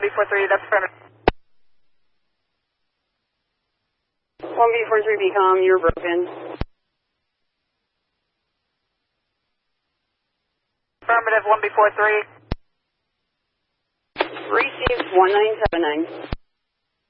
1B43, that's affirmative. 1B43 become, you're broken. Affirmative, 1B43. Received 1979.